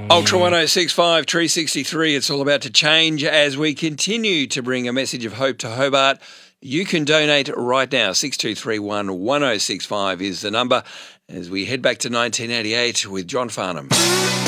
Ultra 1065, 363. It's all about to change as we continue to bring a message of hope to Hobart. You can donate right now. 6231 1065 is the number as we head back to 1988 with John Farnham.